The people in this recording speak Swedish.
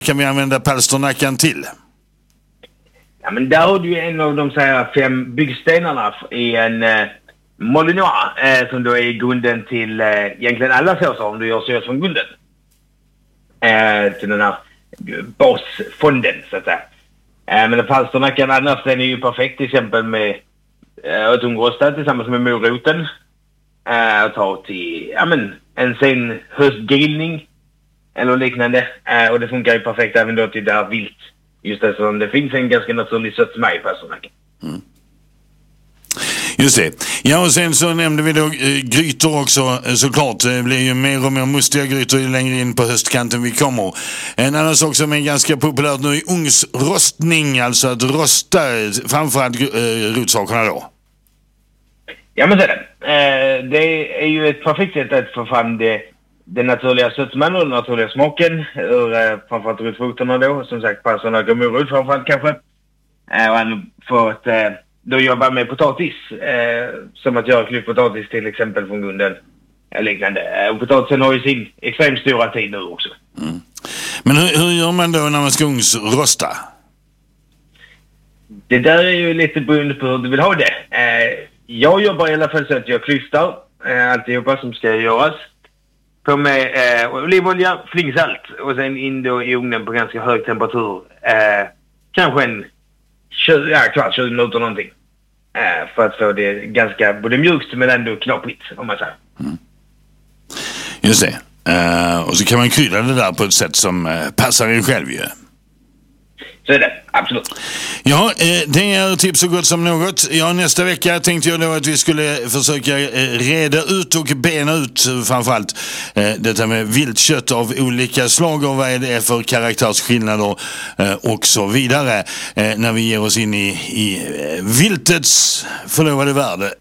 kan vi använda palsternackan till? Ja, men där har du ju en av de så här 5 byggstenarna i en Malinois som då är grunden till egentligen alla såser om du gör sås från grunden. Till den här basfonden så att säga. Men den palsternackan annars den är ju perfekt till exempel med tungrostad tillsammans med moroten. Och ta till en sen höstgrillning eller liknande. Och det funkar ju perfekt även då till där vilt. Just det, så det finns en ganska naturlig sötma i palsternackan. Just det. Ja, och sen så nämnde vi då grytor också såklart. Det blir ju mer och mer mustiga grytor ju längre in på höstkanten vi kommer. En annan sak som är ganska populärt nu är ugnsrostning, alltså att rosta framförallt rotsakerna då. Ja, men så är det. Det är ju ett perfekt sätt att få fram den naturliga sötman och den naturliga smaken ur framförallt rotfrukterna då. Som sagt, palsternack och morot framförallt kanske. Och för att då jobba med potatis. Som att göra klyftpotatis till exempel från grunden. Liknande. Och potatisen har ju sin extremt stora tid nu också. Men hur gör man då när man ska ugnsrosta? Det där är ju lite beroende på hur du vill ha det. Jag jobbar i alla fall så att jag klyftar alltihopa som ska göras. På med olivolja, flingsalt och sen in då i ugnen på ganska hög temperatur. Kanske en 20 minuter någonting. För att få det ganska både mjukt men ändå knaprigt om man säger. Just det. Och så kan man krydda det där på ett sätt som passar er själv ju. Så är det, absolut. Ja, det är tips så gott som något. Ja, nästa vecka tänkte jag då att vi skulle försöka reda ut och bena ut framförallt detta med viltkött av olika slag och vad är det för karaktärsskillnader och så vidare när vi ger oss in i viltets förlorade värld.